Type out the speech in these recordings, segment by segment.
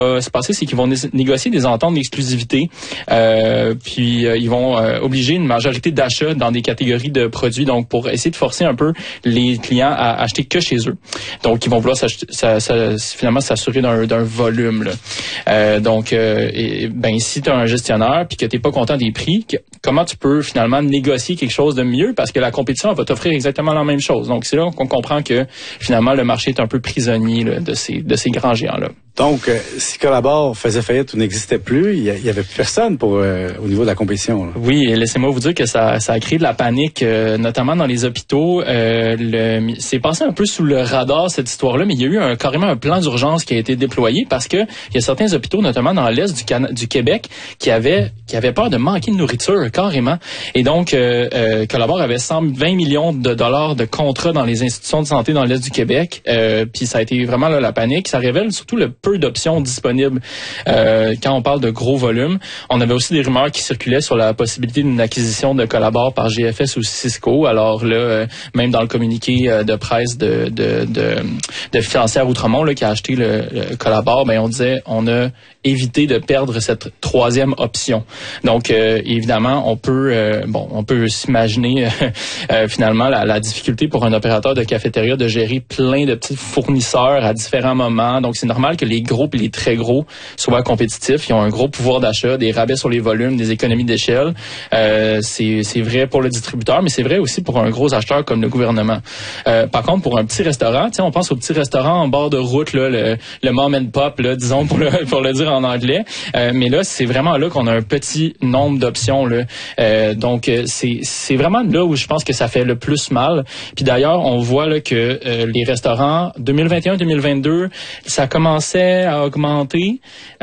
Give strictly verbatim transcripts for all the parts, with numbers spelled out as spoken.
va se passer, c'est qu'ils vont né- négocier des ententes d'exclusivité, euh, puis euh, ils vont euh, obliger une majorité d'achats dans des catégories de produits, donc pour essayer de forcer un peu les clients à acheter que chez eux. Donc, ils vont vouloir ça, ça, finalement s'assurer d'un, d'un volume. Là. Euh, donc, euh, et, ben si tu as un gestionnaire puis que tu n'es pas content des prix, que, comment tu peux finalement négocier quelque chose de mieux, parce que la compétition elle va t'offrir exactement la même chose. Donc, c'est là qu'on comprend que finalement le marché est un peu prisonnier là, de ces de ces grands géants-là. Donc, euh, si Colabor faisait faillite ou n'existait plus, il y, y avait plus personne pour euh, au niveau de la compétition. Là. Oui, et laissez-moi vous dire que ça, ça a créé de la panique, euh, notamment dans les hôpitaux. Euh, le, c'est passé un peu sous le radar cette histoire-là, mais il y a eu un, carrément un plan d'urgence qui a été déployé parce que il y a certains hôpitaux, notamment dans l'est du, Can- du Québec, qui avaient qui avaient peur de manquer de nourriture carrément. Et donc, euh, euh, Colabor avait cent vingt millions de dollars de contrats dans les institutions de santé dans l'est du Québec. Euh, puis ça a été vraiment là, la panique. Ça révèle surtout le peu d'options disponibles euh, quand on parle de gros volumes. On avait aussi des rumeurs qui circulaient sur la possibilité d'une acquisition de Colabor par G F S ou Cisco. Alors là, euh, même dans le communiqué euh, de presse de de de, de Financière Outremont là, qui a acheté le, le Colabor, ben on disait on a évité de perdre cette troisième option. Donc euh, évidemment, on peut euh, bon, on peut s'imaginer euh, euh, finalement la, la difficulté pour un opérateur de cafétéria de gérer plein de petits fournisseurs à différents moments. Donc c'est normal que les gros et les très gros soient compétitifs. Ils ont un gros pouvoir d'achat, des rabais sur les volumes, des économies d'échelle. Euh, c'est c'est vrai pour le distributeur, mais c'est vrai aussi pour un gros acheteur comme le gouvernement. Euh, par contre, pour un petit restaurant, tu sais, on pense au petit restaurant en bord de route, là, le, le mom and pop, là, disons pour le pour le dire en anglais. Euh, mais là, c'est vraiment là qu'on a un petit nombre d'options. Là. Euh, donc, c'est c'est vraiment là où je pense que ça fait le plus mal. Puis d'ailleurs, on voit là que euh, les restaurants deux mille vingt et un deux mille vingt-deux, ça commençait à augmenter.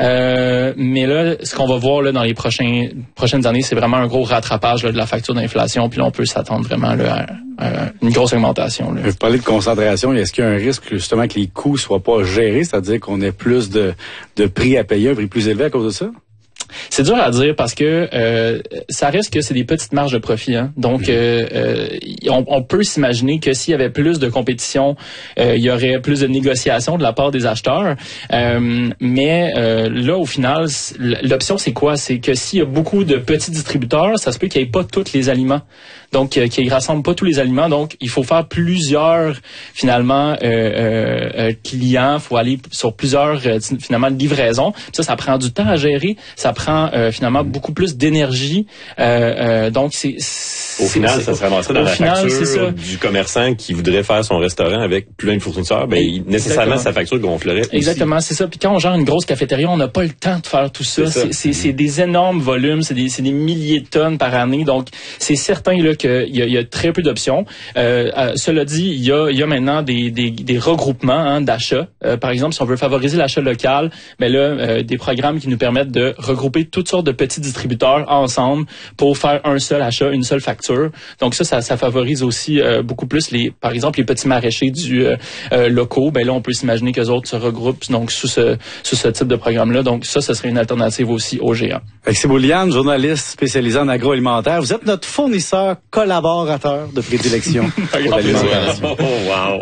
Euh, mais là, ce qu'on va voir là dans les prochains prochaines années, c'est vraiment un gros rattrapage là, de la facture d'inflation. Puis là, on peut s'attendre vraiment là, à, à une grosse augmentation. Là. Vous parlez de concentration. Est-ce qu'il y a un risque justement que les coûts soient pas gérés, c'est-à-dire qu'on ait plus de, de prix à payer, un prix plus élevé à cause de ça? C'est dur à dire parce que euh, ça reste que c'est des petites marges de profit. Hein? Donc, mmh. euh, euh, on, on peut s'imaginer que s'il y avait plus de compétition, euh, il y aurait plus de négociations de la part des acheteurs. Euh, mais euh, là, au final, l'option, c'est quoi? C'est que s'il y a beaucoup de petits distributeurs, ça se peut qu'il n'y ait pas tous les aliments. Donc, euh, qu'ils rassemblent pas tous les aliments. Donc, il faut faire plusieurs, finalement, euh, euh, euh, clients. Il faut aller sur plusieurs, euh, finalement, livraisons. Puis ça, ça prend du temps à gérer. Ça prend, euh, finalement, beaucoup plus d'énergie. Euh, euh, donc, c'est... Au final, c'est, ça se ramasserait dans la final, facture du commerçant qui voudrait faire son restaurant avec plein de fournisseurs. Ben, il, nécessairement, sa facture gonflerait aussi. Exactement, c'est ça. Puis quand on gère une grosse cafétéria, on n'a pas le temps de faire tout ça. C'est, ça. c'est, c'est, c'est des énormes volumes. C'est des, c'est des milliers de tonnes par année. Donc, c'est certain là qu'il y a, il y a très peu d'options. Euh, euh, cela dit, il y a, il y a maintenant des, des, des regroupements hein, d'achats. Euh, par exemple, si on veut favoriser l'achat local, ben là, euh, des programmes qui nous permettent de regrouper toutes sortes de petits distributeurs ensemble pour faire un seul achat, une seule facture. Donc ça, ça, ça favorise aussi euh, beaucoup plus les, par exemple, les petits maraîchers du euh, euh, locaux. Ben là, on peut s'imaginer qu'eux autres se regroupent donc sous ce sous ce type de programme-là. Donc ça, ce serait une alternative aussi aux géants. C'est Bouliane, journaliste spécialisé en agroalimentaire. Vous êtes notre fournisseur collaborateur de prédilection pour l'alimentation. Oh, wow.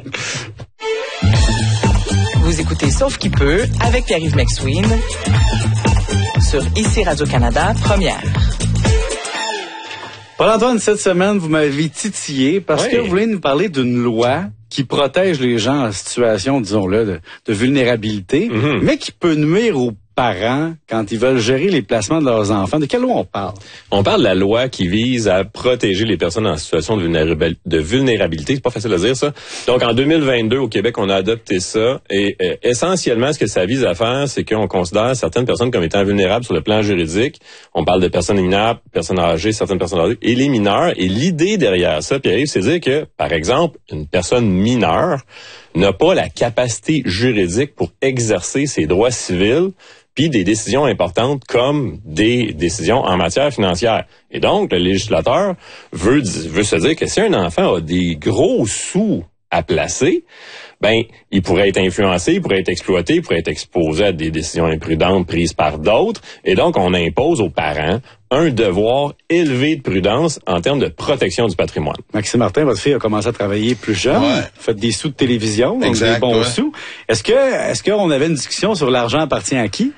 Vous écoutez Sauf qui peut avec Pierre-Yves McSween sur Ici Radio-Canada, première. Paul-Antoine, cette semaine, vous m'avez titillé parce oui. que vous voulez nous parler d'une loi qui protège les gens en situation, disons-le, de, de vulnérabilité, mm-hmm. mais qui peut nuire aux parents quand ils veulent gérer les placements de leurs enfants. De quelle loi on parle? On parle de la loi qui vise à protéger les personnes en situation de, vulnérabil- de vulnérabilité. C'est pas facile à dire, ça. Donc, en deux mille vingt-deux, au Québec, on a adopté ça. Et euh, essentiellement, ce que ça vise à faire, c'est qu'on considère certaines personnes comme étant vulnérables sur le plan juridique. On parle de personnes mineures, personnes âgées, certaines personnes âgées, et les mineurs. Et l'idée derrière ça, Pierre-Yves, c'est de dire que, par exemple, une personne mineure n'a pas la capacité juridique pour exercer ses droits civils puis des décisions importantes comme des décisions en matière financière. Et donc, le législateur veut, veut se dire que si un enfant a des gros sous à placer, ben il pourrait être influencé, il pourrait être exploité, il pourrait être exposé à des décisions imprudentes prises par d'autres. Et donc, on impose aux parents un devoir élevé de prudence en termes de protection du patrimoine. Maxime Martin, votre fille a commencé à travailler plus jeune, ouais. Faites des sous de télévision, donc exact, des bons ouais. sous. Est-ce que est-ce qu'on avait une discussion sur l'argent appartient à qui?